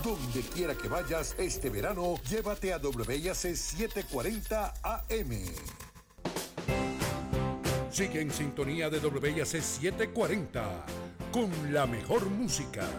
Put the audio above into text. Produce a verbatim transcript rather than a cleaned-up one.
Donde quiera que vayas este verano, llévate a W I A C setecientos cuarenta A M. Sigue en sintonía de W I A C setecientos cuarenta con la mejor música.